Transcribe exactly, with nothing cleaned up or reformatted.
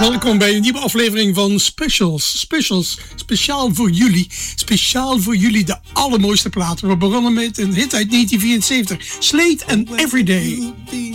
Welkom bij een nieuwe aflevering van Specials. Specials, speciaal voor jullie. Speciaal voor jullie de allermooiste platen. We begonnen met een hit uit negentien vierenzeventig. Slade en Everyday.